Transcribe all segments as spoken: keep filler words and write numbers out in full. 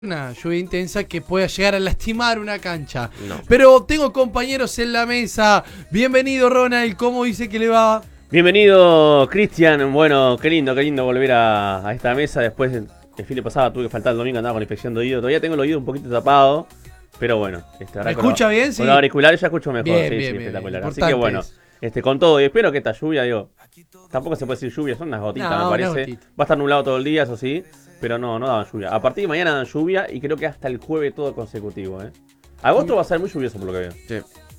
Una lluvia intensa que pueda llegar a lastimar una cancha. No. Pero tengo compañeros en la mesa. Bienvenido, Ronald. ¿Cómo dice que le va? Bienvenido, Cristian. Bueno, qué lindo, qué lindo volver a, a esta mesa. Después, el, el fin de pasado tuve que faltar el domingo, andaba con infección de oído. Todavía tengo el oído un poquito tapado, pero bueno. Este, ¿Me escucha con, bien? Con Sí. los auriculares ya escucho mejor. Bien, sí, bien, sí, bien, espectacular. bien. Así que bueno, Importante este, con todo. Y espero que esta lluvia, digo, tampoco se puede decir lluvia, son unas gotitas, No, me unas parece. gotitas. Va a estar nublado todo el día, eso sí, pero no, no daban lluvia. A partir de mañana dan lluvia y creo que hasta el jueves todo consecutivo, ¿eh? Agosto va a ser muy lluvioso por lo que veo. Sí.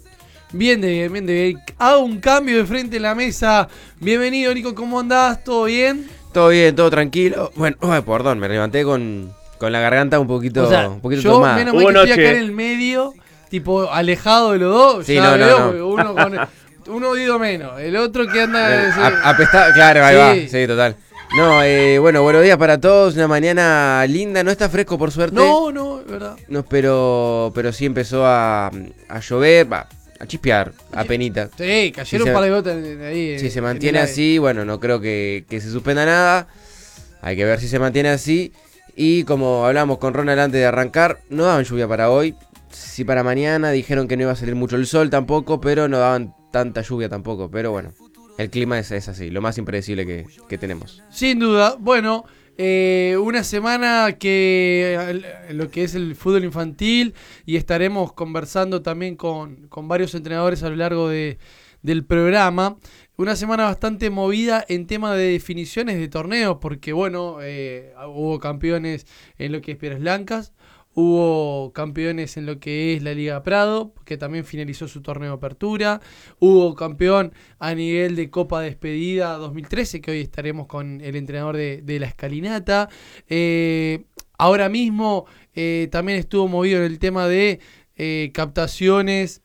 Bien de bien, bien de bien. Hago un cambio de frente en la mesa. Bienvenido, Nico. ¿Cómo andás? ¿Todo bien? Todo bien, todo tranquilo. Bueno, ay, perdón, me levanté con, con la garganta un poquito, O sea, un poquito yo tomada. menos mal Hubo que estoy noche. acá en el medio, tipo alejado de los dos. Sí, ya no, no, veo, no. porque uno con un oído menos. El otro que anda... A- apesta- claro, ahí Sí. va, sí, total. No, eh, bueno, buenos días para todos, una mañana linda, no está fresco por suerte. No, no, es verdad. No, pero, pero sí empezó a, a llover, va, a chispear, a penita. Sí, cayeron Si un se- par de gotas ahí. Si en- se en mantiene el aire. así, bueno, no creo que, que se suspenda nada. Hay que ver si se mantiene así. Y como hablamos con Ronald antes de arrancar, no daban lluvia para hoy. Sí para mañana, dijeron que no iba a salir mucho el sol tampoco, pero no daban tanta lluvia tampoco. Pero bueno, el clima es, es así, lo más impredecible que, que tenemos. Sin duda. Bueno, eh, una semana que eh, lo que es el fútbol infantil y estaremos conversando también con, con varios entrenadores a lo largo de, del programa. Una semana bastante movida en tema de definiciones de torneos, porque bueno, eh, hubo campeones en lo que es Piedras Blancas, hubo campeones en lo que es la Liga Prado, que también finalizó su torneo de apertura, hubo campeón a nivel de Copa Despedida dos mil trece, que hoy estaremos con el entrenador de, de la Escalinata. Eh, ahora mismo eh, también estuvo movido en el tema de eh, captaciones,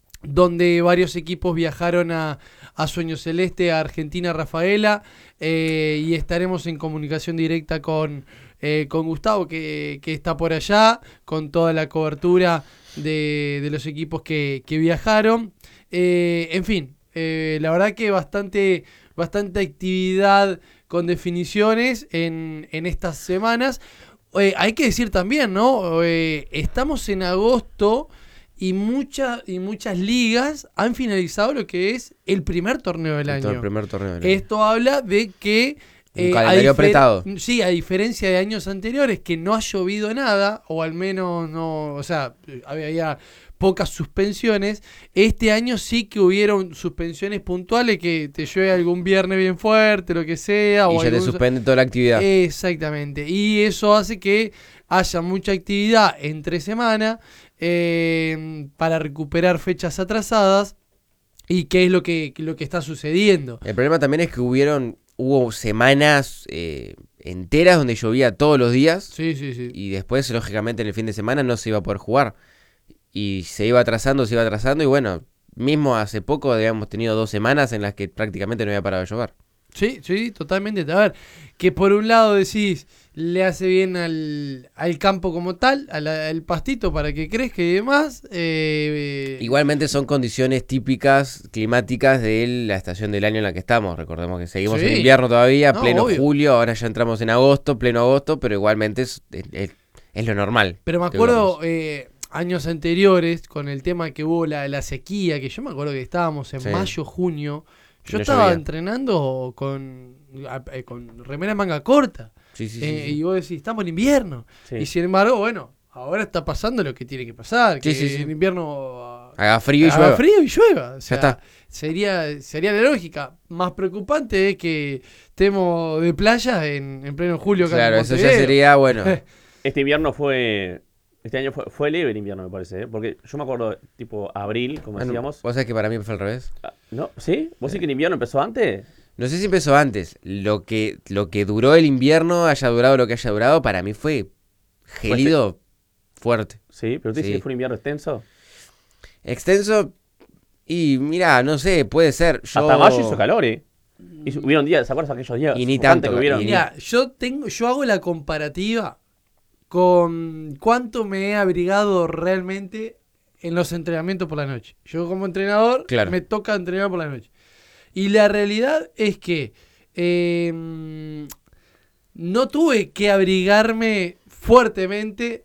donde varios equipos viajaron a, a Sueño Celeste, a Argentina, Rafaela, eh, y estaremos en comunicación directa con, eh, con Gustavo, que, que está por allá, con toda la cobertura de, de los equipos que, que viajaron. Eh, en fin, eh, la verdad que bastante, bastante actividad con definiciones en, en estas semanas. Eh, hay que decir también, ¿no? Eh, estamos en agosto. Y, mucha, y muchas ligas han finalizado lo que es el primer torneo del Todo año. el primer torneo del año. Esto habla de que... Un calendario a difer- apretado. Sí, a diferencia de años anteriores, que no ha llovido nada, o al menos no... O sea, había, había pocas suspensiones. Este año sí que hubieron suspensiones puntuales, que te llueve algún viernes bien fuerte, lo que sea. Y o ya te algún- suspende toda la actividad. Exactamente. Y eso hace que haya mucha actividad entre semana eh, para recuperar fechas atrasadas. ¿Y qué es lo que, lo que está sucediendo? El problema también es que hubieron hubo semanas eh, enteras donde llovía todos los días. Sí, sí, sí. Y después, lógicamente, en el fin de semana no se iba a poder jugar. Y se iba atrasando, se iba atrasando. Y bueno, mismo hace poco habíamos tenido dos semanas en las que prácticamente no había parado de llover. Sí, sí, totalmente. A ver, que por un lado decís, le hace bien al, al campo como tal, al, al pastito para que crezca y demás. Eh, Igualmente son condiciones típicas climáticas de la estación del año en la que estamos. Recordemos que seguimos Sí. en invierno todavía, No, pleno obvio. julio. Ahora ya entramos en agosto, pleno agosto. Pero igualmente es, es, es lo normal. Pero me que acuerdo duramos. eh, años anteriores con el tema que hubo la, la sequía, que yo me acuerdo que estábamos en Sí. mayo, junio. Yo No estaba llovía. entrenando con, a- eh, con remera de manga corta. Sí, sí, sí, eh, sí. Y vos decís, estamos en invierno. Sí. Y sin embargo, bueno, ahora está pasando lo que tiene que pasar. Que Sí, sí, sí. en invierno Haga frío y haga llueva. frío y llueva. O sea, está. Sería, sería la lógica. Más preocupante es que estemos de playa en, en pleno julio. acá en Claro, eso ya Montevideo. sería, bueno. Este invierno fue... Este año fue, fue leve el invierno, me parece, ¿eh? Porque yo me acuerdo, tipo, abril, como Bueno, decíamos. vos sabés que para mí fue al revés. Ah, ¿No? ¿Sí? ¿Vos sí que el invierno empezó antes? No sé si empezó antes. Lo que, lo que duró el invierno, haya durado lo que haya durado, para mí fue gélido, fuerte. Sí, pero ¿tú dices Sí. que fue un invierno extenso? Extenso, y mira, no sé, puede ser. Yo... Hasta mayo hizo calor, ¿eh? Hizo- hubieron días, ¿se acuerdan aquellos días? Y ni sofocantes tanto, que hubieron. y ni- Mira, yo tengo, yo hago la comparativa con cuánto me he abrigado realmente en los entrenamientos por la noche. Yo como entrenador Claro. me toca entrenar por la noche. Y la realidad es que eh, no tuve que abrigarme fuertemente